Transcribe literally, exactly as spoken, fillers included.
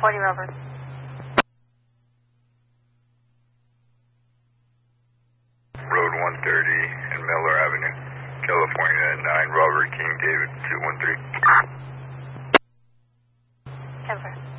forty Robert. Road one thirty and Miller Avenue, California, nine Robert King David two one three. ten four.